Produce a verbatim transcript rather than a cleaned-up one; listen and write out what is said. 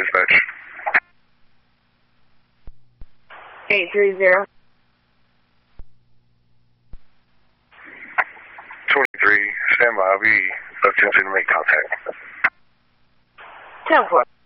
dispatch. eight three zero. twenty-three, stand by. I'll be attempting to make contact. ten four.